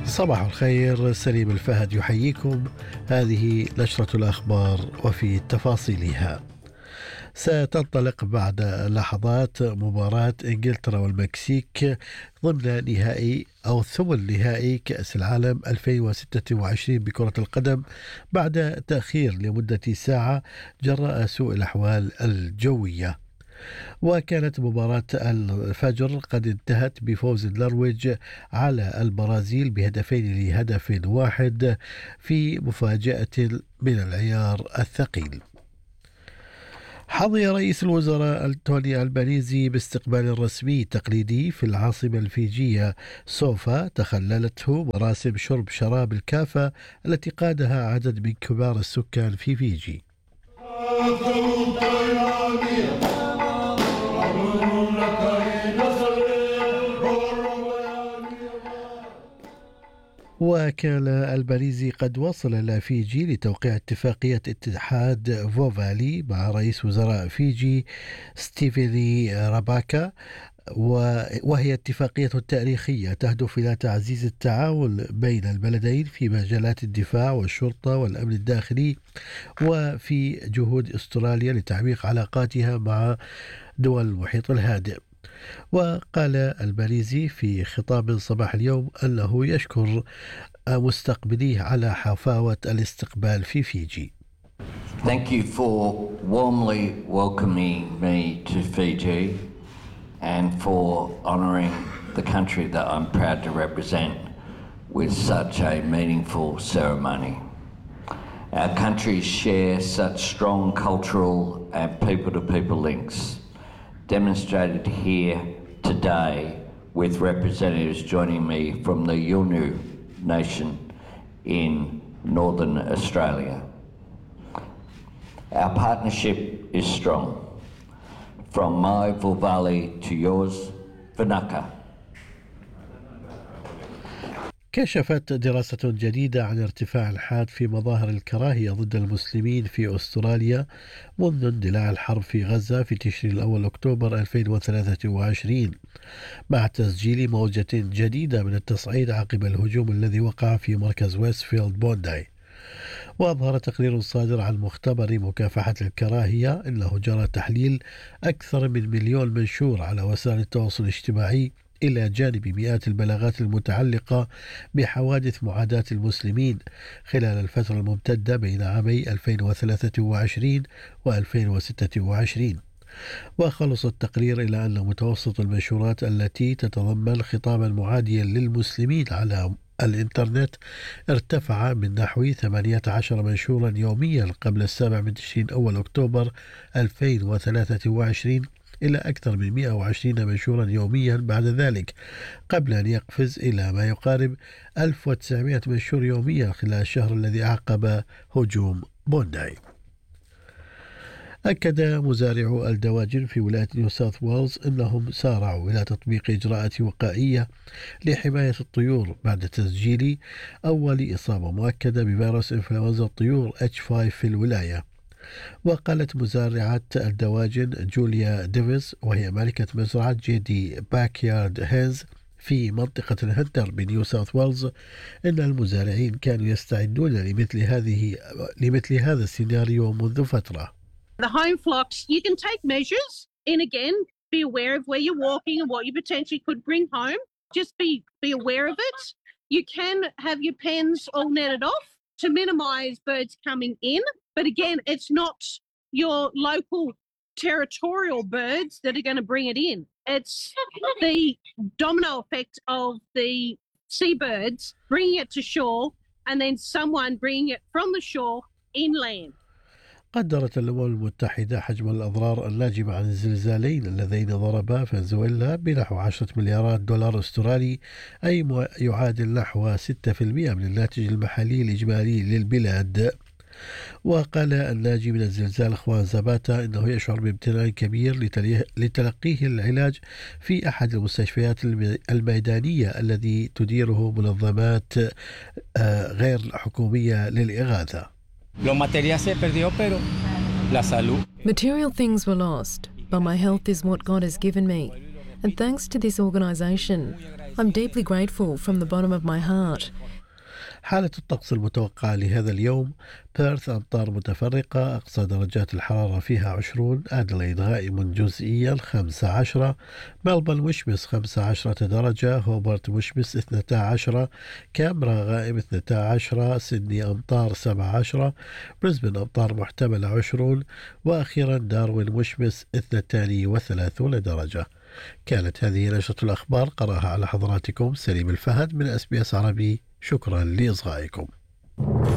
صباح الخير، سليم الفهد يحييكم. هذه نشرة الأخبار وفي تفاصيلها. ستنطلق بعد لحظات مباراة إنجلترا والمكسيك ضمن نهائي أو ثمن نهائي كأس العالم 2026 بكرة القدم بعد تأخير لمدة ساعة جراء سوء الأحوال الجوية. وكانت مباراة الفجر قد انتهت بفوز النرويج على البرازيل بهدفين لهدف واحد في مفاجأة من العيار الثقيل. حظي رئيس الوزراء أنتوني ألبانيزي باستقبال رسمي تقليدي في العاصمة الفيجية سوفا تخللته مراسم شرب شراب الكافة التي قادها عدد من كبار السكان في فيجي. وكان الباريزي قد وصل إلى فيجي لتوقيع اتفاقية اتحاد فوفالي مع رئيس وزراء فيجي ستيفيني راباكا، وهي اتفاقية تاريخية تهدف إلى تعزيز التعاون بين البلدين في مجالات الدفاع والشرطة والأمن الداخلي، وفي جهود أستراليا لتعميق علاقاتها مع دول المحيط الهادئ. وقال الباريزي في خطاب صباح اليوم أنه يشكر مستقبليه على حفاوة الاستقبال في فيجي. Thank you for warmly welcoming me to Fiji and for honouring the country that I'm proud to represent with such a meaningful ceremony. Our countries share such strong cultural and people-to-people links, demonstrated here today with representatives joining me from the Yolngu Nation in Northern Australia. Our partnership is strong. From my Vuvali to yours, Vinaka. كشفت دراسة جديدة عن ارتفاع الحاد في مظاهر الكراهية ضد المسلمين في أستراليا منذ اندلاع الحرب في غزة في تشرين الأول أكتوبر 2023، مع تسجيل موجة جديدة من التصعيد عقب الهجوم الذي وقع في مركز ويستفيلد بونداي. وأظهر تقرير صادر عن مختبر مكافحة الكراهية أنه جرى تحليل أكثر من 1,000,000 منشور على وسائل التواصل الاجتماعي إلى جانب مئات البلاغات المتعلقة بحوادث معاداة المسلمين خلال الفترة الممتدة بين عامي 2023 و2026. وخلص التقرير إلى أن متوسط المنشورات التي تتضمن خطابا معاديا للمسلمين على الإنترنت ارتفع من نحو 18 منشورا يوميا قبل 7 من تشرين أول أكتوبر 2023 إلى أكثر من 120 منشورا يوميا بعد ذلك، قبل أن يقفز إلى ما يقارب 1900 منشور يوميا خلال الشهر الذي أعقب هجوم بونداي. أكد مزارعو الدواجن في ولاية نيو ساوث ويلز أنهم سارعوا إلى تطبيق إجراءات وقائية لحماية الطيور بعد تسجيل أول إصابة مؤكدة بفيروس إنفلونزا الطيور H5 في الولاية. وقالت مزارعة الدواجن جوليا ديفيز، وهي مالكة مزرعة جيدي باكيارد هينز في منطقة الهنتر بنيو ساوث ويلز، أن المزارعين كانوا يستعدون لمثل هذا السيناريو منذ فترة. The home flocks, you can take measures and again, be aware of where you're walking and what you potentially could bring home. Just be aware of it. You can have your pens all netted off to minimise birds coming in. But again, it's not your local territorial birds that are going to bring it in. It's the domino effect of the seabirds bringing it to shore and then someone bringing it from the shore inland. قدرت الأمم المتحدة حجم الأضرار الناجمة عن الزلزالين اللذين ضربا فنزويلا بنحو 10 مليارات دولار أسترالي، أي ما يعادل نحو 6% من الناتج المحلي الإجمالي للبلاد. وقال الناجي من الزلزال خوان زاباتا إنه يشعر بامتنان كبير لتلقيه العلاج في أحد المستشفيات الميدانية الذي تديره منظمات غير حكومية للإغاثة. Material things were lost, but my health is what God has given me. And thanks to this organisation, I'm deeply grateful from the bottom of my heart. حالة الطقس المتوقعة لهذا اليوم: بيرث أمطار متفرقة، أقصى درجات الحرارة فيها 20، أدليد غائم جزئيا 15، ملبورن مشمس 15 درجة، هوبرت مشمس 12، كامبرا غائم 12، سيدني أمطار 17، بريسبن أمطار محتملة 20، وأخيرا داروين مشمس 32 درجة. كانت هذه نشرة الأخبار، قرأها على حضراتكم سليم الفهد من SBS عربي. شكرا لإصغائكم.